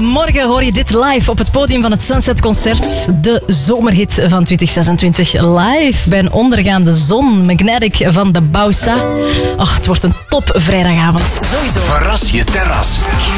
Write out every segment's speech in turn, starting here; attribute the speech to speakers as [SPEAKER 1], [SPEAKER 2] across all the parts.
[SPEAKER 1] Morgen hoor je dit live op het podium van het Sunset Concert. De zomerhit van 2026 live bij een ondergaande zon. Magnetic van de Bausa. Ach, het wordt een top vrijdagavond. Sowieso.
[SPEAKER 2] Verras je terras.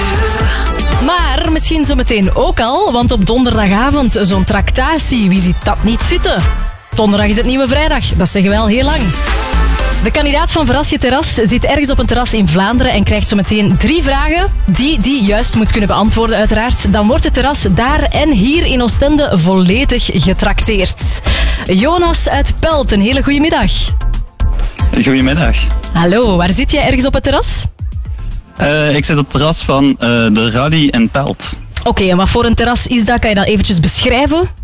[SPEAKER 1] Maar misschien zometeen ook al, want op donderdagavond zo'n tractatie. Wie ziet dat niet zitten? Donderdag is het nieuwe vrijdag. Dat zeggen we al heel lang. De kandidaat van Verras je terras zit ergens op een terras in Vlaanderen en krijgt zo meteen 3 vragen die juist moet kunnen beantwoorden uiteraard. Dan wordt het terras daar en hier in Oostende volledig getrakteerd. Jonas uit Pelt, een hele goede middag.
[SPEAKER 3] Goedemiddag.
[SPEAKER 1] Hallo, waar zit jij ergens op het terras?
[SPEAKER 3] Ik zit op het terras van de Rally in Pelt.
[SPEAKER 1] Oké, en wat voor een terras is dat? Kan je dat eventjes beschrijven?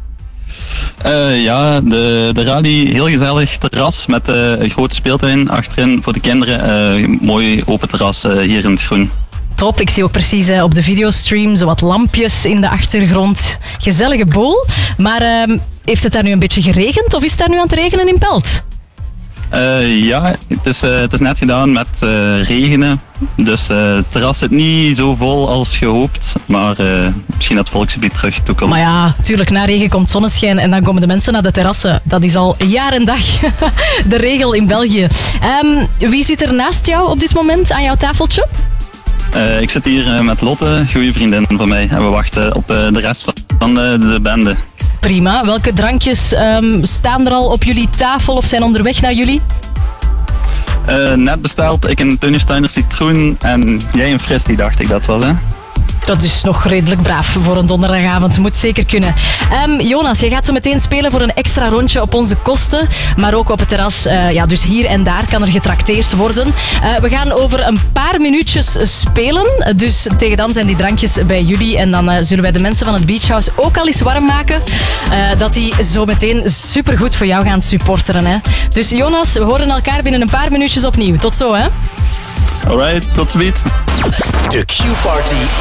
[SPEAKER 3] Ja, de Rally, heel gezellig terras met een grote speeltuin achterin voor de kinderen. Mooi open terras hier in het groen.
[SPEAKER 1] Top, ik zie ook precies op de videostream zo wat lampjes in de achtergrond. Gezellige boel. Maar heeft het daar nu een beetje geregend of is het daar nu aan het regenen in Pelt?
[SPEAKER 3] Ja, het is net gedaan met regenen. Dus het terras zit niet zo vol als gehoopt. Maar misschien dat het volksgebied terug toekomt.
[SPEAKER 1] Maar ja, tuurlijk, na regen komt zonneschijn en dan komen de mensen naar de terrassen. Dat is al jaar en dag de regel in België. Wie zit er naast jou op dit moment aan jouw tafeltje?
[SPEAKER 3] Ik zit hier met Lotte, een goede vriendin van mij. En we wachten op de rest van de bende.
[SPEAKER 1] Prima. Welke drankjes staan er al op jullie tafel of zijn onderweg naar jullie?
[SPEAKER 3] Net besteld, ik een Tunnersteiner citroen en jij een fris, die dacht ik dat was, hè?
[SPEAKER 1] Dat is nog redelijk braaf voor een donderdagavond. Moet zeker kunnen. Jonas, je gaat zo meteen spelen voor een extra rondje op onze kosten. Maar ook op het terras. Dus hier en daar kan er getrakteerd worden. We gaan over een paar minuutjes spelen. Dus tegen dan zijn die drankjes bij jullie. En dan zullen wij de mensen van het Beach House ook al eens warm maken. Dat die zo meteen supergoed voor jou gaan supporteren. Hè? Dus Jonas, we horen elkaar binnen een paar minuutjes opnieuw. Tot zo, hè?
[SPEAKER 3] Alright, tot ziens.
[SPEAKER 2] De Q-party